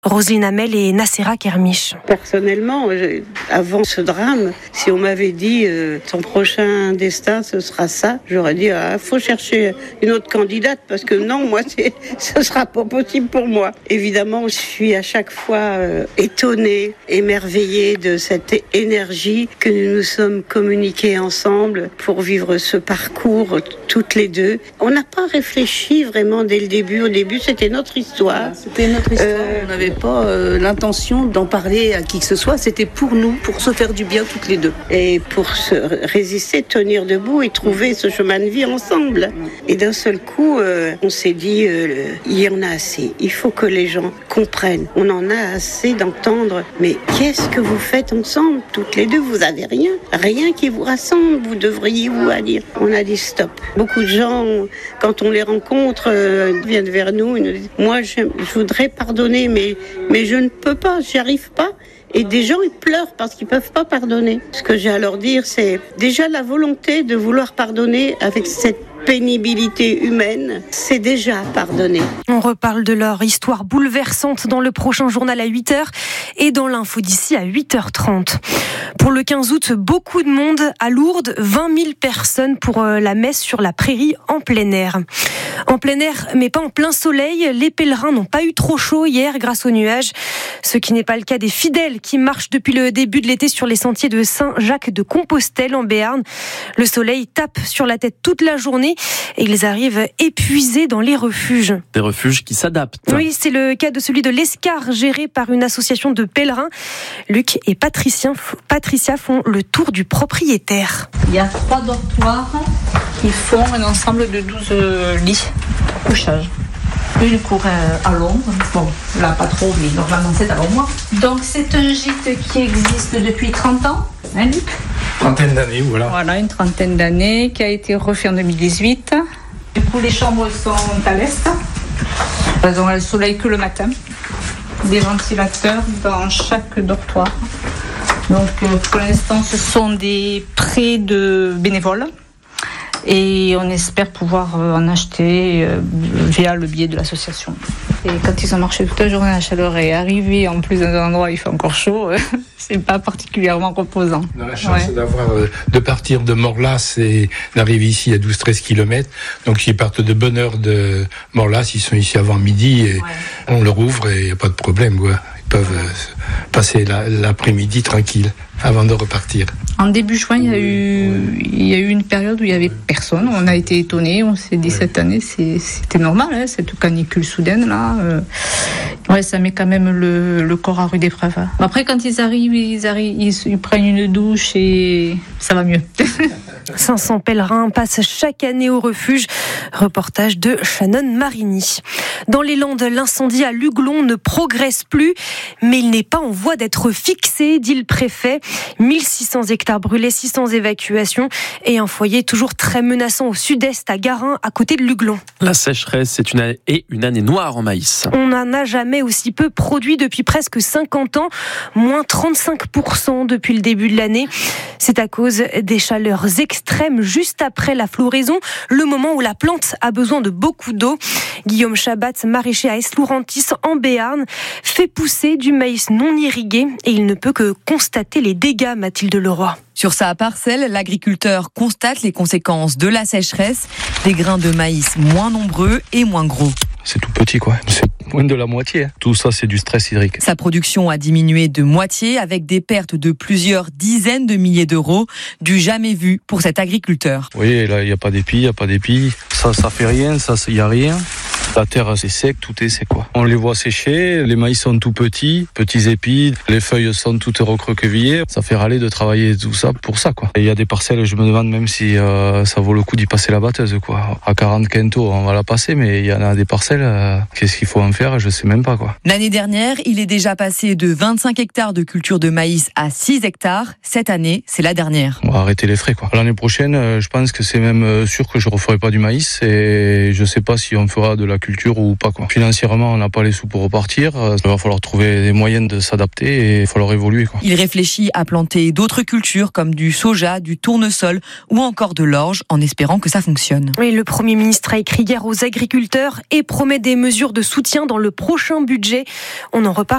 Roselyne Hamel et Nacera Kermiche. Personnellement, avant ce drame, si on m'avait dit ton prochain destin ce sera ça, j'aurais dit faut chercher une autre candidate parce que non, moi ce sera pas possible pour moi. Évidemment, je suis à chaque fois étonnée, émerveillée de cette énergie que nous nous sommes communiqués ensemble pour vivre ce parcours toutes les deux. On n'a pas réfléchi vraiment dès le début. Au début, c'était notre histoire. C'était notre histoire. On n'avait pas l'intention d'en parler à qui que ce soit. C'était pour nous, pour se faire du bien toutes les deux. Et pour se résister, tenir debout et trouver ce chemin de vie ensemble. Et d'un seul coup, on s'est dit, il y en a assez. Il faut que les gens comprennent. On en a assez d'entendre. Mais qu'est-ce que vous faites ensemble, toutes les deux? Vous avez rien qui vous rassemble. Vous devriez vous dire. On a dit stop. Beaucoup de gens, quand on les rencontre, viennent vers nous et nous disent, moi, je voudrais pardonner, mais je ne peux pas, j'y arrive pas. Et des gens, ils pleurent parce qu'ils peuvent pas pardonner. Ce que j'ai à leur dire, c'est déjà la volonté de vouloir pardonner avec cette pénibilité humaine, c'est déjà pardonner. On reparle de leur histoire bouleversante dans le prochain journal à 8h et dans l'info d'ici à 8h30. Pour le 15 août, beaucoup de monde à Lourdes, 20 000 personnes pour la messe sur la prairie en plein air. En plein air, mais pas en plein soleil, les pèlerins n'ont pas eu trop chaud hier grâce aux nuages. Ce qui n'est pas le cas des fidèles qui marchent depuis le début de l'été sur les sentiers de Saint-Jacques-de-Compostelle en Béarn. Le soleil tape sur la tête toute la journée et ils arrivent épuisés dans les refuges. Des refuges qui s'adaptent. Oui, c'est le cas de celui de l'Escar, géré par une association de pèlerins. Luc et Patricia font le tour du propriétaire. Il y a 3 dortoirs qui font un ensemble de 12 lits pour couchage. Une cour à l'ombre, bon là pas trop, mais normalement c'est à l'ombre. Donc c'est un gîte qui existe depuis 30 ans, hein Luc ? Trentaine d'années, voilà. Voilà, une trentaine d'années, qui a été refait en 2018. Du coup les chambres sont à l'est, elles ont le soleil que le matin. Des ventilateurs dans chaque dortoir. Donc pour l'instant ce sont des prêts de bénévoles. Et on espère pouvoir en acheter via le biais de l'association. Et quand ils ont marché toute la journée, la chaleur est arrivée, en plus dans un endroit où il fait encore chaud, c'est pas particulièrement reposant. On a la chance de partir de Morlas et d'arriver ici à 12-13 km. Donc ils partent de bonne heure de Morlas, ils sont ici avant midi et on leur ouvre et il n'y a pas de problème, quoi. Ils peuvent passer l'après-midi tranquille avant de repartir. En début juin, il y a eu une période où il n'y avait personne. On a été étonnés. On s'est dit cette année, c'était normal, hein, cette canicule soudaine là. Ça met quand même le corps à rude épreuve. Après, quand ils arrivent, ils prennent une douche et ça va mieux. 500 pèlerins passent chaque année au refuge. Reportage de Shannon Marini. Dans les Landes, l'incendie à Luglon ne progresse plus, mais il n'est pas en voie d'être fixé, dit le préfet. 1600 hectares brûlés, 600 évacuations et un foyer toujours très menaçant au sud-est à Garin, à côté de Luglon. La sécheresse, c'est une année noire en maïs. On n'en a jamais aussi peu produit depuis presque 50 ans, moins 35% depuis le début de l'année. C'est à cause des chaleurs extrêmes juste après la floraison, le moment où la plante a besoin de beaucoup d'eau. Guillaume Chabat, maraîcher à Eslourentis en Béarn, fait pousser du maïs non irrigué et il ne peut que constater les dégâts, Mathilde Leroy. Sur sa parcelle, l'agriculteur constate les conséquences de la sécheresse, des grains de maïs moins nombreux et moins gros. C'est tout petit, quoi. C'est moins de la moitié. Tout ça, c'est du stress hydrique. Sa production a diminué de moitié avec des pertes de plusieurs dizaines de milliers d'euros, du jamais vu pour cet agriculteur. Oui, là, il n'y a pas d'épi, Ça fait rien, il n'y a rien. La terre, c'est sec, tout est sec, quoi. On les voit sécher, les maïs sont tout petits épis, les feuilles sont toutes recroquevillées. Ça fait râler de travailler tout ça pour ça, quoi. Il y a des parcelles, je me demande même si ça vaut le coup d'y passer la batteuse, quoi. À 40 quintaux, on va la passer, mais il y en a des parcelles, qu'est-ce qu'il faut en faire, je sais même pas, quoi. L'année dernière, il est déjà passé de 25 hectares de culture de maïs à 6 hectares. Cette année, c'est la dernière. On va arrêter les frais, quoi. L'année prochaine, je pense que c'est même sûr que je referai pas du maïs et je sais pas si on fera de la culture ou pas, quoi. Financièrement, on n'a pas les sous pour repartir. Il va falloir trouver des moyens de s'adapter et il va falloir évoluer, quoi. Il réfléchit à planter d'autres cultures comme du soja, du tournesol ou encore de l'orge en espérant que ça fonctionne. Et le Premier ministre a écrit hier aux agriculteurs et promet des mesures de soutien dans le prochain budget. On en reparle